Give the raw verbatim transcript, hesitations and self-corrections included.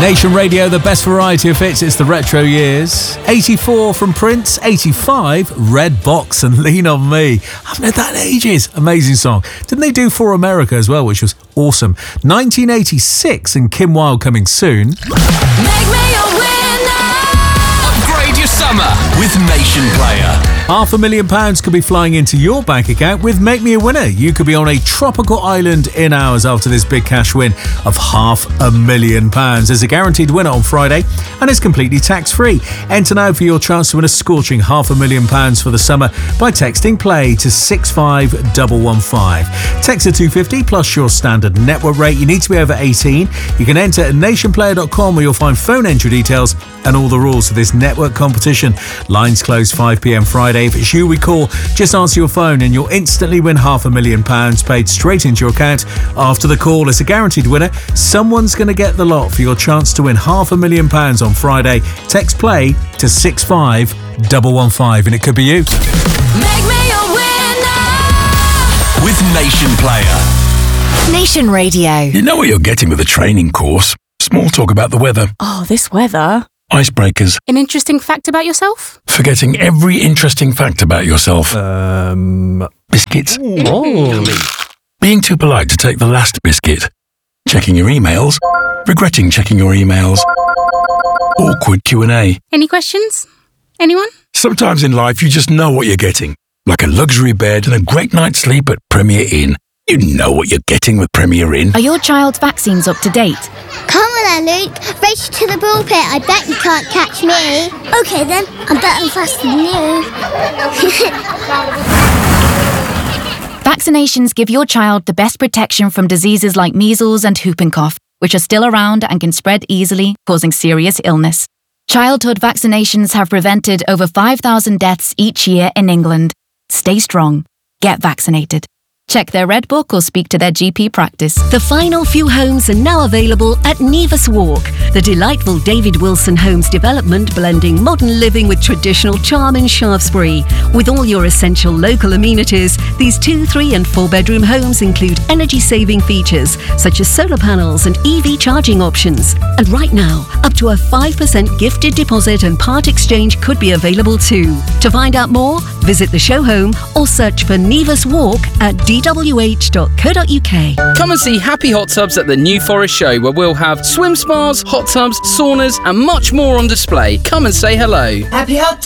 Nation Radio, the best variety of hits. It's the retro years. eighty-four from Prince, eighty-five, Red Box and Lean On Me. I haven't heard that in ages. Amazing song. Didn't they do For America as well, which was awesome. nineteen eighty-six and Kim Wilde coming soon. Make me a winner. Upgrade your summer with Nation Player. Half a million pounds could be flying into your bank account with Make Me a Winner. You could be on a tropical island in hours after this big cash win of half a million pounds. There's a guaranteed winner on Friday and it's completely tax-free. Enter now for your chance to win a scorching half a million pounds for the summer by texting play to six five one one five. Text to two fifty plus your standard network rate. You need to be over eighteen. You can enter at nation player dot com where you'll find phone entry details and all the rules for this network competition. Lines close five p.m. Friday. If it's you we call, just answer your phone and you'll instantly win half a million pounds paid straight into your account after the call. It's a guaranteed winner. Someone's going to get the lot for your chance to win half a million pounds on Friday. Text play to six five one one five and it could be you. Make me a winner with Nation Player. Nation Radio. You know what you're getting with a training course. Small talk about the weather. Oh, this weather. Icebreakers. An interesting fact about yourself? Forgetting every interesting fact about yourself. Um. Biscuits. Oh. Being too polite to take the last biscuit. Checking your emails. Regretting checking your emails. Awkward Q and A. Any questions? Anyone? Sometimes in life you just know what you're getting. Like a luxury bed and a great night's sleep at Premier Inn. You know what you're getting with Premier Inn. Are your child's vaccines up to date? Come on then, Luke. Race to the ball pit. I bet you can't catch me. Okay then. I'm better and faster than you. Vaccinations give your child the best protection from diseases like measles and whooping cough, which are still around and can spread easily, causing serious illness. Childhood vaccinations have prevented over five thousand deaths each year in England. Stay strong. Get vaccinated. Check their Red Book or speak to their G P practice. The final few homes are now available at Nevis Walk, the delightful David Wilson Homes development blending modern living with traditional charm in Shaftesbury. With all your essential local amenities, these two, three and four bedroom homes include energy-saving features such as solar panels and E V charging options. And right now, up to a five percent gifted deposit and part exchange could be available too. To find out more, visit the show home or search for Nevis Walk at d w h dot co dot u k. Come and see Happy Hot Tubs at the New Forest Show, where we'll have swim spas, hot tubs, saunas and much more on display. Come and say hello. Happy Hot